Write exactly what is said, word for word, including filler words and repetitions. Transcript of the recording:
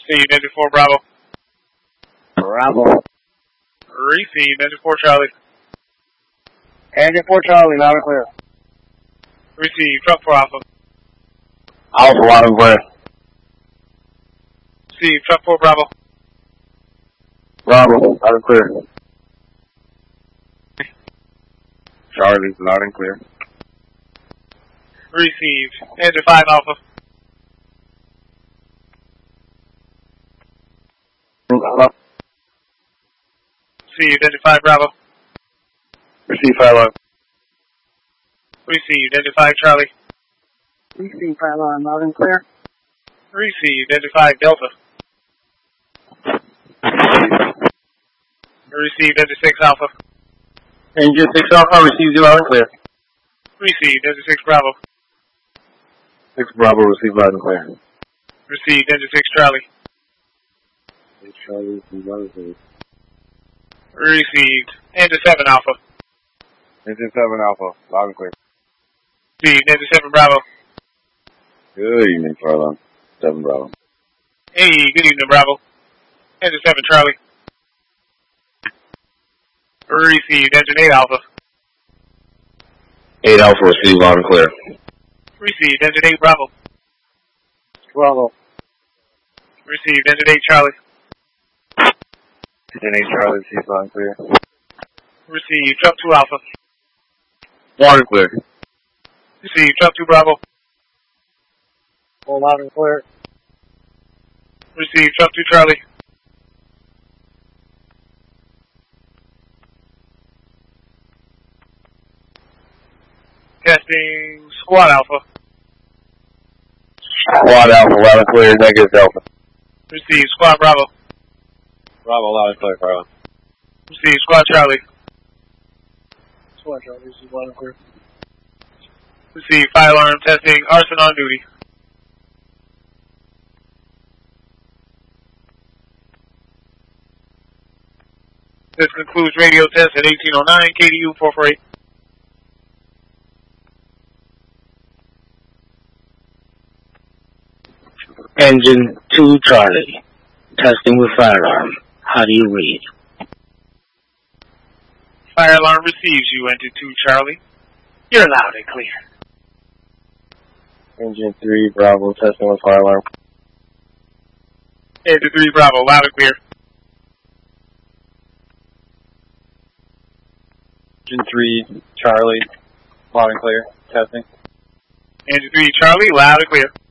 Receive, engine four Bravo. Bravo. Receive, engine four Charlie. Engine four Charlie, loud and clear. Receive, truck four Alpha. Alpha, loud and clear. Receive, truck four Bravo. Bravo, loud and clear. Charlie, loud and clear. Received, engine five Alpha. Hello. Received, engine five Bravo. Receive five alarm. Received, engine five Charlie. Receive five alarm, loud and clear. Received, engine five Delta. Received, engine six Alpha. Engine six Alpha, receive you loud and clear. Received, engine six Bravo. six Bravo, receive loud and clear. Received, engine six Charlie. six Charlie, receive loud and clear. Received, engine seven Alpha. Engine seven Alpha, loud and clear. Received, engine seven Bravo. Good evening, Farland. seven Bravo. Hey, good evening, Bravo. Engine seven Charlie. Received, engine eight Alpha. eight Alpha, receive loud and clear. Received, engine eight Bravo. Bravo. Received, engine eight Charlie. Engine eight Charlie, receive loud and clear. Received, truck two Alpha. Loud and clear. Received, truck two Bravo. Full loud and clear. Received, truck two Charlie. Testing, squad Alpha. Squad Alpha, loud and clear, negative Alpha. Received, squad Bravo. Bravo, loud and clear, Farland. Received, squad Charlie. Squad Charlie, receive loud and clear. Received, fire alarm testing, arson on duty. This concludes radio test at eighteen oh nine, K D U four four eight. Engine two Charlie. Testing with fire alarm. How do you read? Fire alarm receives you, engine two Charlie. You're loud and clear. Engine three Bravo, testing with fire alarm. Engine three Bravo, loud and clear. Engine three Charlie, loud and clear, testing. Engine three Charlie, loud and clear.